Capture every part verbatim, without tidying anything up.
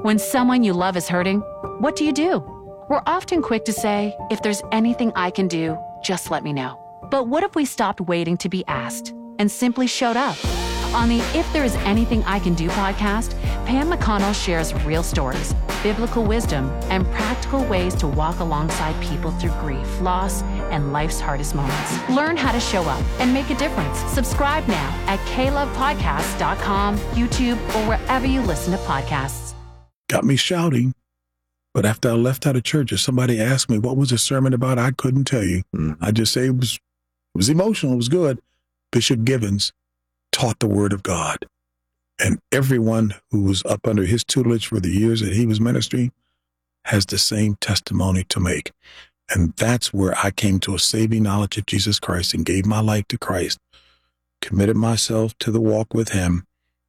When someone you love is hurting, what do you do? We're often quick to say, if there's anything I can do, just let me know. But what if we stopped waiting to be asked and simply showed up? On the If There Is Anything I Can Do podcast, Pam McConnell shares real stories, biblical wisdom, and practical ways to walk alongside people through grief, loss, and life's hardest moments. Learn how to show up and make a difference. Subscribe now at k love podcast dot com, YouTube, or wherever you listen to podcasts. Got me shouting. But after I left out of church, if somebody asked me, what was the sermon about? I couldn't tell you. Mm-hmm. I just say it was, it was emotional. It was good. Bishop Givens taught the word of God. And everyone who was up under his tutelage for the years that he was ministering has the same testimony to make. And that's where I came to a saving knowledge of Jesus Christ and gave my life to Christ, committed myself to the walk with him,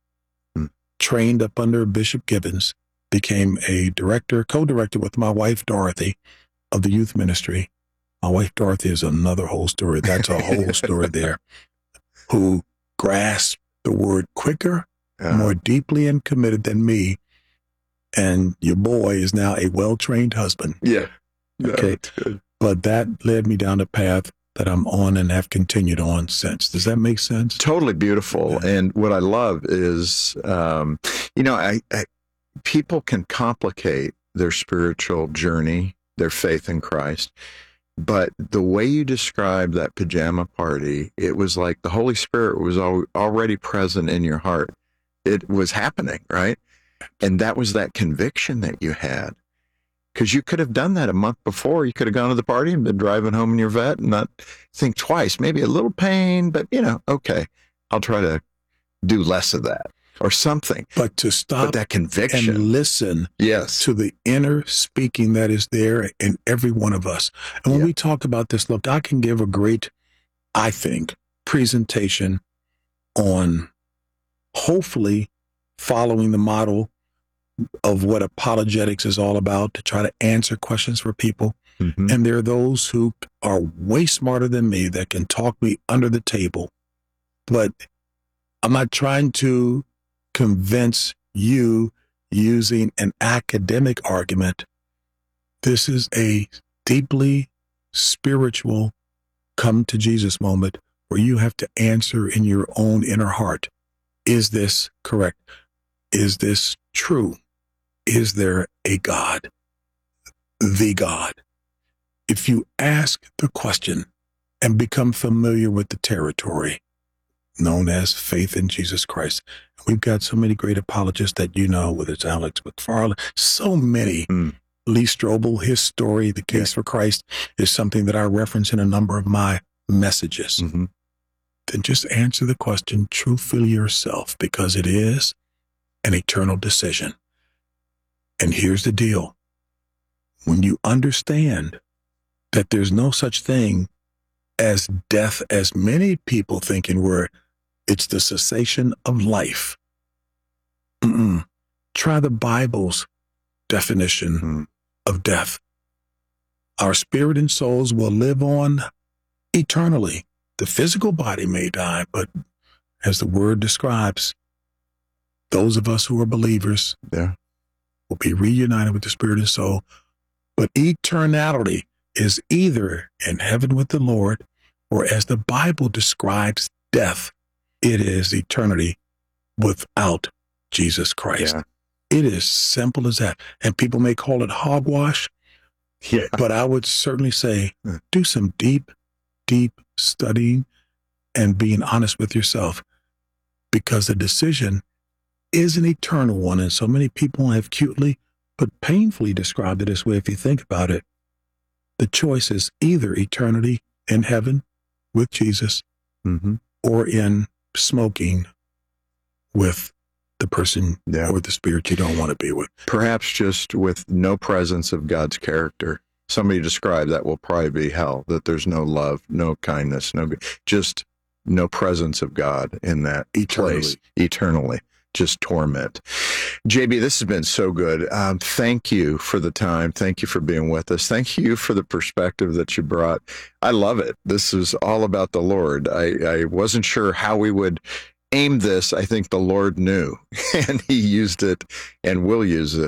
trained up under Bishop Givens, became a director, co-director with my wife, Dorothy, of the youth ministry. My wife, Dorothy, is another whole story. That's a whole story there. Who grasped the word quicker, uh-huh. more deeply and committed than me. And your boy is now a well-trained husband. Yeah. Okay. No, but that led me down the path that I'm on and have continued on since. Does that make sense? Totally beautiful. Yeah. And what I love is, um, you know, I, I people can complicate their spiritual journey, their faith in Christ. But the way you described that pajama party, it was like the Holy Spirit was al- already present in your heart. It was happening, right? And that was that conviction that you had. Because you could have done that a month before. You could have gone to the party and been driving home in your vet and not think twice. Maybe a little pain, but, you know, okay, I'll try to do less of that. Or something. But to stop but that conviction and listen yes. to the inner speaking that is there in every one of us. And when yeah. we talk about this, look, I can give a great, I think, presentation on hopefully following the model of what apologetics is all about, to try to answer questions for people. Mm-hmm. And there are those who are way smarter than me that can talk me under the table. But I'm not trying to convince you using an academic argument. This is a deeply spiritual come to Jesus moment where you have to answer in your own inner heart. Is this correct? Is this true? Is there a God? The God. If you ask the question and become familiar with the territory known as faith in Jesus Christ. We've got so many great apologists that you know, whether it's Alex McFarland, so many. Mm. Lee Strobel, his story, The Case yeah. for Christ, is something that I reference in a number of my messages. Mm-hmm. Then just answer the question truthfully yourself, because it is an eternal decision. And here's the deal. When you understand that there's no such thing as death, as many people thinking where it's the cessation of life. Mm-mm. Try the Bible's definition mm-hmm. of death. Our spirit and souls will live on eternally. The physical body may die, but as the word describes, those of us who are believers yeah. will be reunited with the spirit and soul. But eternality is either in heaven with the Lord, or as the Bible describes death, it is eternity without Jesus Christ. Yeah. It is simple as that. And people may call it hogwash, yeah. but I would certainly say do some deep, deep studying and being honest with yourself, because the decision is an eternal one. And so many people have cutely but painfully described it this way. If you think about it, the choice is either eternity in heaven with Jesus mm-hmm. or in smoking with the person yeah. or the spirit you don't want to be with. Perhaps just with no presence of God's character. Somebody described that will probably be hell, that there's no love, no kindness, no just no presence of God in that eternally. place eternally. Just torment. J B, this has been so good. Um, thank you for the time. Thank you for being with us. Thank you for the perspective that you brought. I love it. This is all about the Lord. I, I wasn't sure how we would aim this. I think the Lord knew, and he used it and will use it